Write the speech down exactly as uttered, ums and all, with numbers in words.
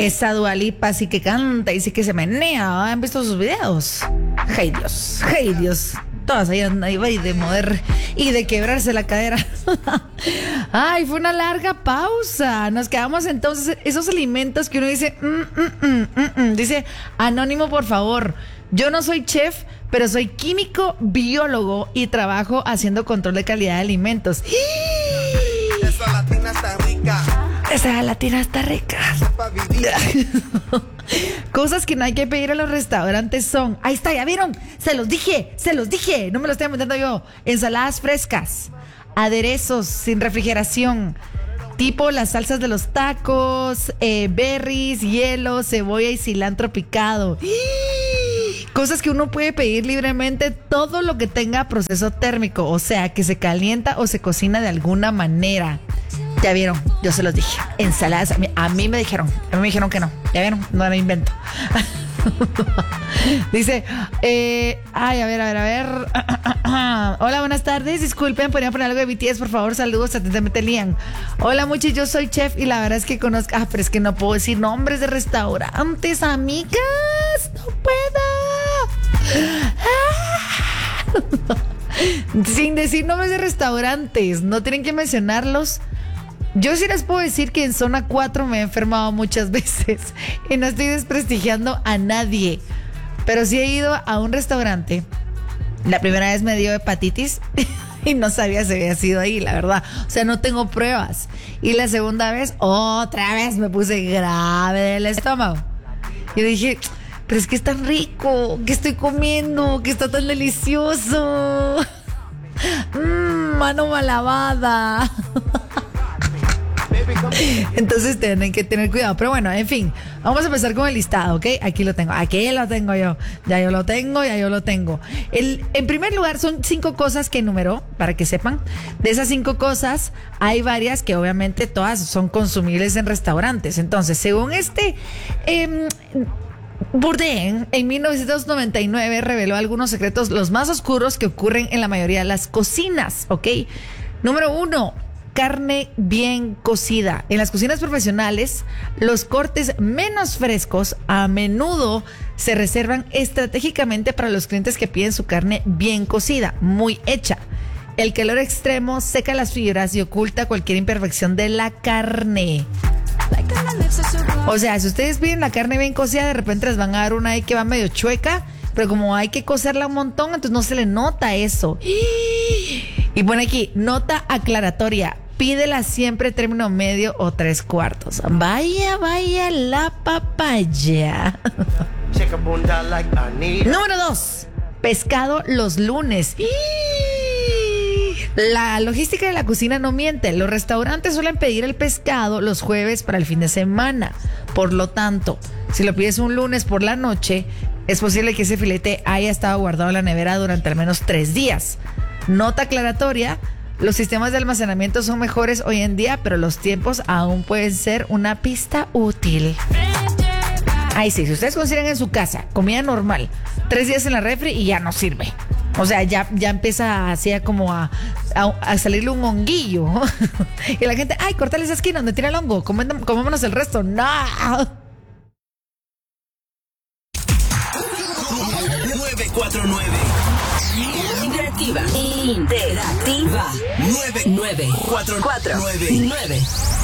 Esa Dua Lipa sí que canta y sí que se menea. ¿Han visto sus videos? ¡Hey Dios! ¡Hey Dios! Todas ahí andan ahí de mover y de quebrarse la cadera. Ay, fue una larga pausa. Nos quedamos entonces esos alimentos que uno dice, mm, mm, mm, mm, mm. Dice, anónimo, por favor. Yo no soy chef, pero soy químico, biólogo y trabajo haciendo control de calidad de alimentos. Esa latina está rica. Esa latina está rica. Cosas que no hay que pedir a los restaurantes son, ahí está, ya vieron, se los dije, se los dije, no me lo estoy inventando yo. Ensaladas frescas, aderezos sin refrigeración, tipo las salsas de los tacos, eh, berries, hielo, cebolla y cilantro picado. Cosas que uno puede pedir libremente, todo lo que tenga proceso térmico, o sea, que se calienta o se cocina de alguna manera. Ya vieron, yo se los dije. Ensaladas, a mí, a mí me dijeron, a mí me dijeron que no. Ya vieron, no me invento. Dice, eh, ay, a ver, a ver, a ver. Hola, buenas tardes. Disculpen, ¿podrían poner algo de B T S, por favor? Saludos, atentamente, Lian. Hola, muchachos, yo soy chef y la verdad es que conozco. Ah, pero es que no puedo decir nombres de restaurantes, amigas. No puedo. Ah. Sin decir nombres de restaurantes, no tienen que mencionarlos. Yo sí les puedo decir que en zona cuatro me he enfermado muchas veces y no estoy desprestigiando a nadie, pero sí he ido a un restaurante. La primera vez me dio hepatitis y no sabía si había sido ahí, la verdad. O sea, no tengo pruebas. Y la segunda vez, otra vez me puse grave del estómago. Y dije, pero es que es tan rico, que estoy comiendo, que está tan delicioso. Mmm, mano malabada. Entonces tienen que tener cuidado. Pero bueno, en fin, vamos a empezar con el listado, ¿ok? Aquí lo tengo, aquí lo tengo yo. Ya yo lo tengo, ya yo lo tengo. El, en primer lugar, son cinco cosas que enumeró, para que sepan. De esas cinco cosas, hay varias que obviamente todas son consumibles en restaurantes. Entonces, según este... Eh, Bourdain en mil novecientos noventa y nueve reveló algunos secretos, los más oscuros que ocurren en la mayoría de las cocinas, ¿ok? Número uno, carne bien cocida. En las cocinas profesionales, los cortes menos frescos a menudo se reservan estratégicamente para los clientes que piden su carne bien cocida, muy hecha. El calor extremo seca las fibras y oculta cualquier imperfección de la carne. O sea, si ustedes piden la carne bien cocida, de repente les van a dar una ahí que va medio chueca, pero como hay que cocerla un montón, entonces no se le nota eso. Y pone aquí, nota aclaratoria, pídela siempre término medio o tres cuartos. Vaya, vaya la papaya. Número dos, pescado los lunes. La logística de la cocina no miente. Los restaurantes suelen pedir el pescado los jueves para el fin de semana. Por lo tanto, si lo pides un lunes por la noche, es posible que ese filete haya estado guardado en la nevera durante al menos tres días. Nota aclaratoria, los sistemas de almacenamiento son mejores hoy en día, pero los tiempos aún pueden ser una pista útil. Ay, sí, si ustedes consideran en su casa comida normal, tres días en la refri y ya no sirve. O sea, ya, ya empieza así a como a, a, a salirle un honguillo. Y la gente, ay, cortale esa esquina donde tiene el hongo, comémonos, comémonos el resto. ¡No! nueve cuatro nueve Interactiva. Interactiva. nueve nueve cuatro cuatro nueve nueve